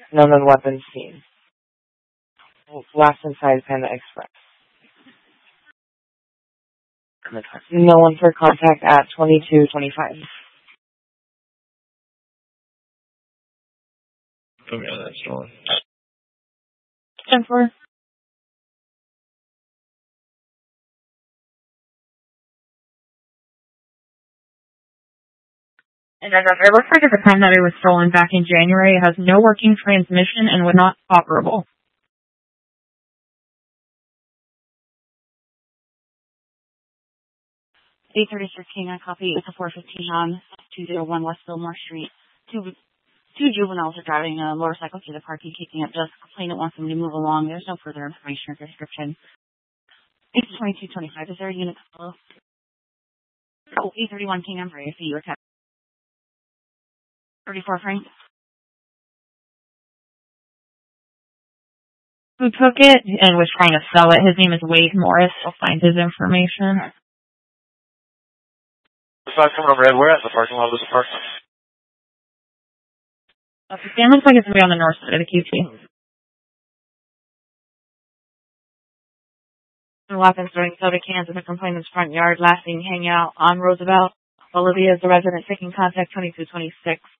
No known weapons seen. Last inside Panda Express. No one for contact at 2225. Put me on that stolen. 10-4. And it looks like at the time that it was stolen back in January, it has no working transmission and was not operable. 836 King, I copy. It's a 415 on 201 West Fillmore Street. Two juveniles are driving a motorcycle through the parking, kicking up dust. Complainant wants them to move along. There's no further information or description. 82225, is there a unit follow? Oh, 831 King, I'm ready. I see you attack. 34 Frank. Who took it and was trying to sell it? His name is Wade Morris. I'll find his information. Besides coming on red, we're at the parking lot of this park. The stand looks like it's going to be on the north side of the QT. Weapons throwing soda cans in the complainant's front yard, last seen hanging out on Roosevelt. Olivia is the resident taking contact 2226.